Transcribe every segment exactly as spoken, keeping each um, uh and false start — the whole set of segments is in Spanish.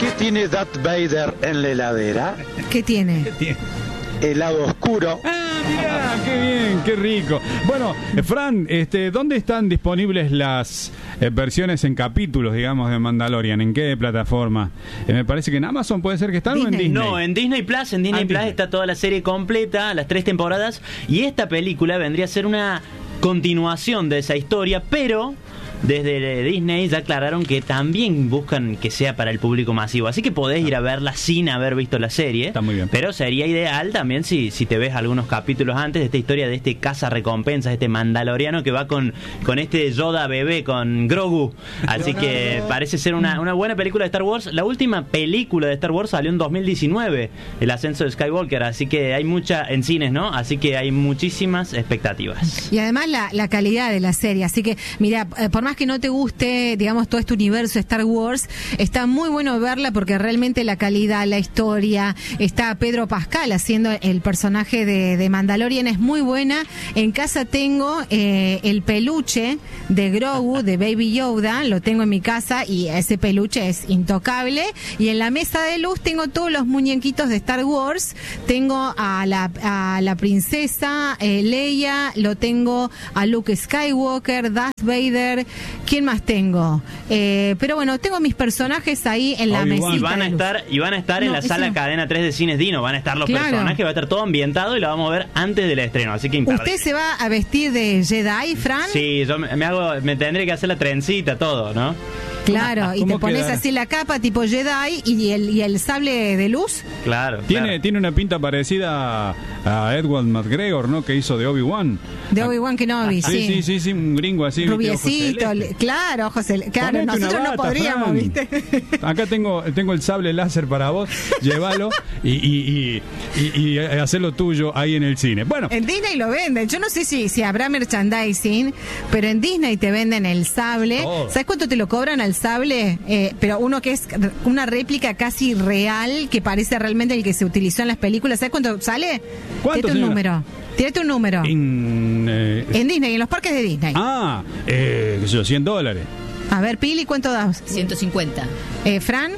¿Qué tiene Darth Vader en la heladera? ¿Qué tiene? ¿Qué tiene? Helado oscuro. Ah, mira, qué bien, qué rico. Bueno, eh, Fran, este, ¿dónde están disponibles las eh, versiones en capítulos, digamos, de Mandalorian? ¿En qué plataforma? Eh, me parece que en Amazon puede ser que están, Disney. o en Disney. No, en Disney Plus, en Disney Ah, Plus Disney. está toda la serie completa, las tres temporadas, y esta película vendría a ser una continuación de esa historia, pero desde Disney ya aclararon que también buscan que sea para el público masivo, así que podés ir a verla sin haber visto la serie. Está muy bien. Pero sería ideal también si, si te ves algunos capítulos antes de esta historia de este cazarrecompensas, este mandaloriano que va con, con este Yoda bebé, con Grogu. Así que parece ser una, una buena película de Star Wars. La última película de Star Wars salió en dos mil diecinueve, El ascenso de Skywalker, así que hay mucha, en cines, ¿no? Así que hay muchísimas expectativas. Y además la, la calidad de la serie. Así que, mira, eh, por más que no te guste, digamos, todo este universo de Star Wars, está muy bueno verla porque realmente la calidad, la historia, está Pedro Pascal haciendo el personaje de, de Mandalorian, es muy buena. En casa tengo eh, el peluche de Grogu, de Baby Yoda, lo tengo en mi casa y ese peluche es intocable. Y en la mesa de luz tengo todos los muñequitos de Star Wars. Tengo a la, a la princesa eh, Leia, lo tengo a Luke Skywalker, Darth Vader. ¿Quién más tengo? Eh, pero bueno, tengo mis personajes ahí en la mesita. Y van a de luz. estar, y van a estar No, en la eso sala no. Cadena tres de Cines Dino, van a estar los Claro. personajes, va a estar todo ambientado y lo vamos a ver antes del estreno, así que imperdible. ¿Usted se va a vestir de Jedi, Fran? Sí, yo me me hago, me tendré que hacer la trencita, todo, ¿no? Claro, y ¿Cómo te pones queda? así la capa tipo Jedi y el, y el sable de luz. Claro. Tiene, claro. tiene una pinta parecida a, a Edward McGregor, ¿no? Que hizo de Obi-Wan. De Obi-Wan Kenobi, Sí, sí, sí, sí, un gringo así. Rubiecito, ojos le- celestes. claro, ojos celestes. Claro, Ponete una nosotros no bata, podríamos, Fran. ¿viste? Acá tengo, tengo el sable láser para vos, llévalo y, y, y, y, y hacerlo tuyo ahí en el cine. Bueno, En Disney lo venden. Yo no sé si, si habrá merchandising, pero en Disney te venden el sable. Todo. ¿Sabes cuánto te lo cobran al sable? Eh, pero uno que es una réplica casi real, que parece realmente el que se utilizó en las películas. ¿Sabes cuánto sale? ¿Cuánto, Tírate un señora? número. Tírate un número. en, eh, En Disney, en los parques de Disney. ah, eh, qué sé yo, cien dólares. A ver, Pili, ¿cuánto das? ciento cincuenta. Eh, Fran,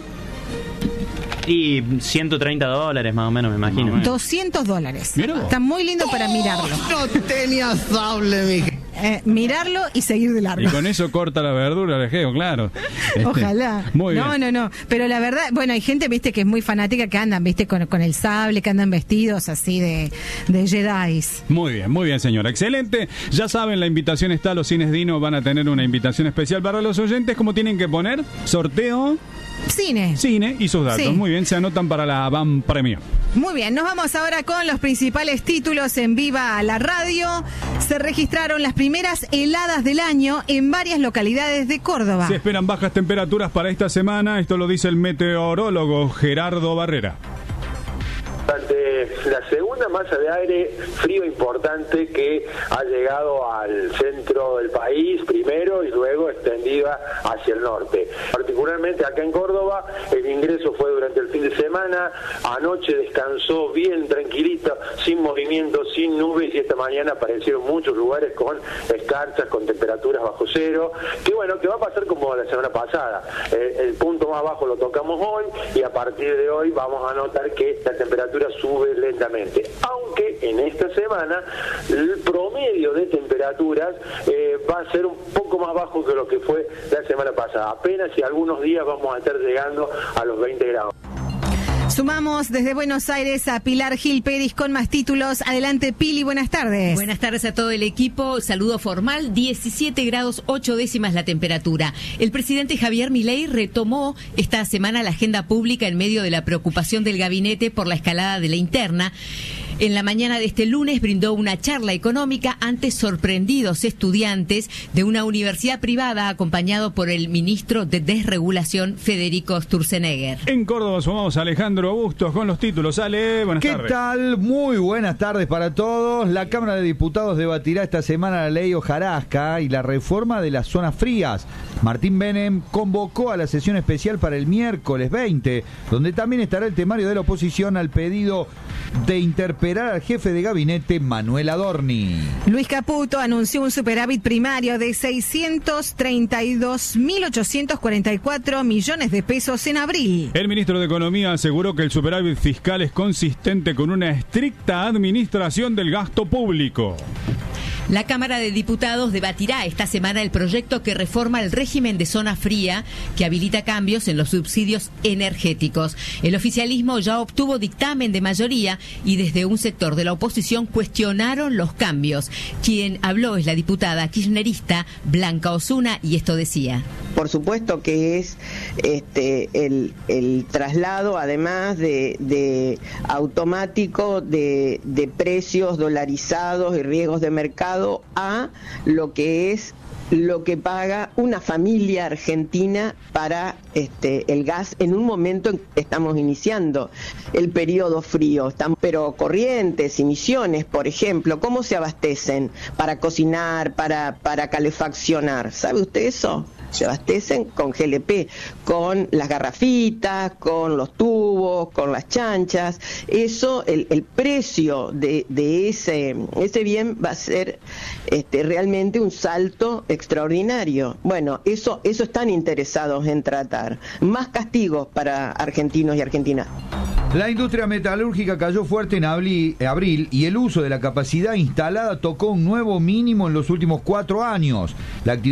Y ciento treinta dólares más o menos, me imagino. Más o menos. doscientos dólares. Mira vos. Está muy lindo para mirarlo. No tenía sable, mi. Eh, mirarlo y seguir de Y largo. con eso corta la verdura, el geo, claro. Este, Ojalá. Muy bien. No, no, no. Pero la verdad, bueno, hay gente, viste, que es muy fanática, que andan, viste, con, con el sable, que andan vestidos así de, de Jedis. Muy bien, muy bien, señora. Excelente. Ya saben, la invitación está. Los Cines Dino van a tener una invitación especial para los oyentes. ¿Cómo tienen que poner? Sorteo, Cine. cine y sus datos. Sí. Muy bien, se anotan para la Van Premio. Muy bien, nos vamos ahora con los principales títulos en Viva la Radio. Se registraron las primeras heladas del año en varias localidades de Córdoba. Se esperan bajas temperaturas para esta semana. Esto lo dice el meteorólogo Gerardo Barrera. Ante la segunda masa de aire frío importante que ha llegado al centro del país primero y luego extendida hacia el norte. Particularmente acá en Córdoba, el ingreso fue durante el fin de semana, anoche descansó bien tranquilito, sin movimiento, sin nubes, y esta mañana aparecieron muchos lugares con escarchas, con temperaturas bajo cero, que bueno, que va a pasar como la semana pasada. Eh, el punto más bajo lo tocamos hoy y a partir de hoy vamos a notar que la temperatura sube lentamente, aunque en esta semana el promedio de temperaturas eh, va a ser un poco más bajo que lo que fue la semana pasada, apenas y algunos días vamos a estar llegando a los veinte grados. Sumamos desde Buenos Aires a Pilar Gil Pérez con más títulos. Adelante, Pili, buenas tardes. Buenas tardes a todo el equipo. Saludo formal. diecisiete grados ocho décimas la temperatura. El presidente Javier Milei retomó esta semana la agenda pública en medio de la preocupación del gabinete por la escalada de la interna. En la mañana de este lunes brindó una charla económica ante sorprendidos estudiantes de una universidad privada, acompañado por el ministro de Desregulación, Federico Sturzenegger. En Córdoba sumamos a Alejandro Bustos con los títulos. Ale, buenas ¿Qué tardes. tal? Muy buenas tardes para todos. La Cámara de Diputados debatirá esta semana la ley hojarasca y la reforma de las zonas frías. Martín Menem convocó a la sesión especial para el miércoles veinte, donde también estará el temario de la oposición al pedido de interpelación esperar al jefe de gabinete Manuel Adorni. Luis Caputo anunció un superávit primario de seiscientos treinta y dos mil ochocientos cuarenta y cuatro millones de pesos en abril. El ministro de Economía aseguró que el superávit fiscal es consistente con una estricta administración del gasto público. La Cámara de Diputados debatirá esta semana el proyecto que reforma el régimen de zona fría, que habilita cambios en los subsidios energéticos. El oficialismo ya obtuvo dictamen de mayoría y desde un sector de la oposición cuestionaron los cambios. Quien habló es la diputada kirchnerista Blanca Osuna y esto decía. Por supuesto que es este el, el traslado, además de, de automático de, de precios dolarizados y riesgos de mercado a lo que es lo que paga una familia argentina para este el gas en un momento en que estamos iniciando el periodo frío. Estamos, pero corrientes y Misiones, por ejemplo, ¿cómo se abastecen para cocinar, para, para calefaccionar? ¿Sabe usted eso? Se abastecen con G L P, con las garrafitas, con los tubos, con las chanchas. Eso, el, el precio de, de ese, ese bien va a ser este, realmente un salto extraordinario. Bueno, eso, eso están interesados en tratar. Más castigos para argentinos y argentinas. La industria metalúrgica cayó fuerte en abril y el uso de la capacidad instalada tocó un nuevo mínimo en los últimos cuatro años. La actividad